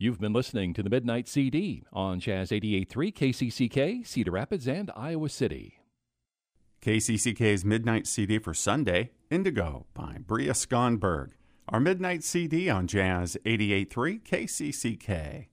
You've been listening to the Midnight CD on Jazz 88.3 KCCK, Cedar Rapids, and Iowa City. KCCK's Midnight CD for Sunday, Indigo by Bria Skonberg. Our Midnight CD on Jazz 88.3 KCCK.